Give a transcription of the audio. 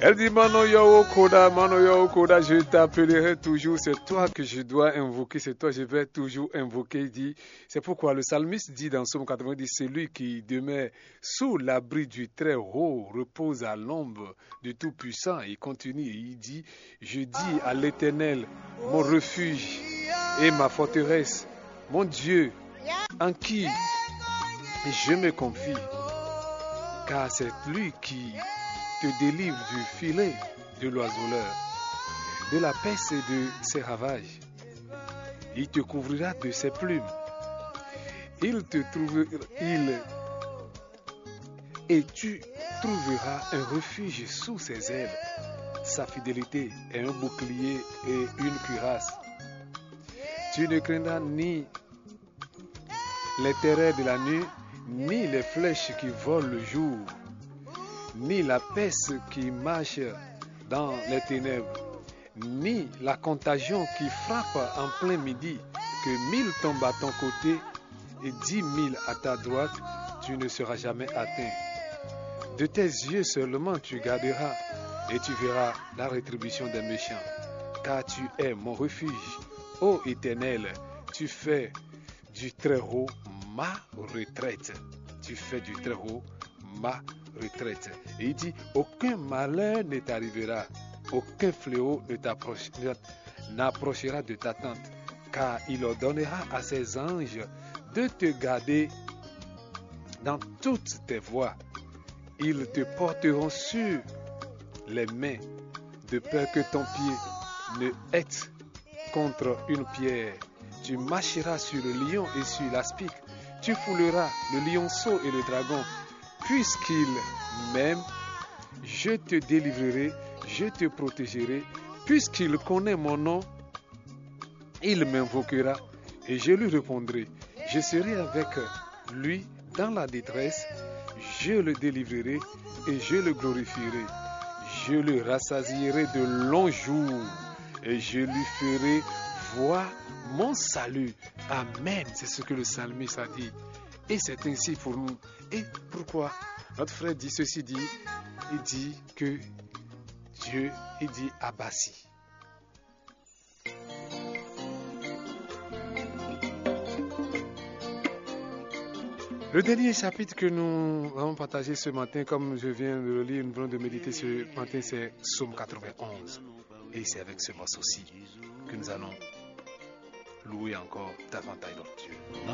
Elle dit Mano Koda, je t'appellerai toujours, c'est toi que je dois invoquer, c'est toi que je vais toujours invoquer. Il dit, c'est pourquoi le psalmiste dit dans Psaume 90, celui qui demeure sous l'abri du Très-Haut repose à l'ombre du Tout-Puissant. Il continue et il dit, je dis à l'Éternel, mon refuge et ma forteresse, mon Dieu, en qui je me confie, car c'est lui qui te délivre du filet de l'oiseleur, de la peste et de ses ravages. Il te couvrira de ses plumes. Et tu trouveras un refuge sous ses ailes. Sa fidélité est un bouclier et une cuirasse. Tu ne craindras ni les terreurs de la nuit, ni les flèches qui volent le jour, ni la peste qui marche dans les ténèbres, ni la contagion qui frappe en plein midi. Que 1000 tombent à ton côté et 10 000 à ta droite, tu ne seras jamais atteint. De tes yeux seulement tu garderas et tu verras la rétribution des méchants. Car tu es mon refuge, ô Éternel, tu fais du Très-Haut ma retraite. Tu fais du Très-Haut ma retraite. Et il dit, aucun malheur ne t'arrivera, aucun fléau n'approchera de ta tente, car il ordonnera à ses anges de te garder dans toutes tes voies. Ils te porteront sur les mains, de peur que ton pied ne heurte contre une pierre. Tu marcheras sur le lion et sur l'aspic. Tu fouleras le lionceau et le dragon. Puisqu'il m'aime, je te délivrerai, je te protégerai. Puisqu'il connaît mon nom, il m'invoquera et je lui répondrai. Je serai avec lui dans la détresse, je le délivrerai et je le glorifierai. Je le rassasierai de longs jours et je lui ferai voir mon salut. Amen. C'est ce que le psalmiste a dit. Et c'est ainsi pour nous. Et pourquoi notre frère dit ceci dit, il dit que Dieu, il dit Abassi. Le dernier chapitre que nous avons partagé ce matin, comme je viens de le lire, nous venons de méditer ce matin, c'est Psaume 91. Et c'est avec ce morceau-ci que nous allons louer encore davantage notre Dieu.